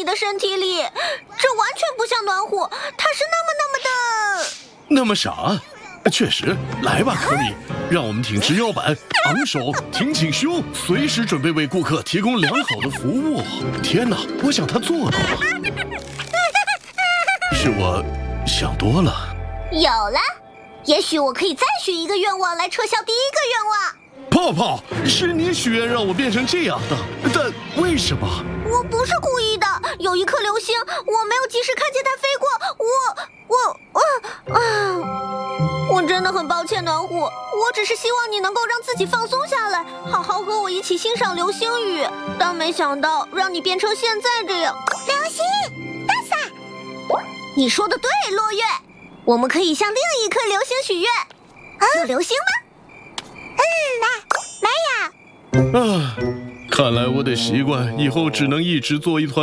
你的身体里，这完全不像暖虎，它是那么傻。确实，来吧，可米，让我们挺直腰板，昂首，挺起胸，随时准备为顾客提供良好的服务。天哪，我想他做到了。是我想多了。 有了，也许我可以再许一个愿望来撤销第一个愿望。 泡泡，是你许愿让我变成这样的，但为什么？ 我不是故意的，有一颗流星，我没有及时看见它飞过，我真的很抱歉，暖虎，我只是希望你能够让自己放松下来，好好和我一起欣赏流星雨，但没想到让你变成现在这样。流星，大撒，你说的对，落月，我们可以向另一颗流星许愿。有流星吗？没有。 啊，看来我得习惯以后只能一直做一团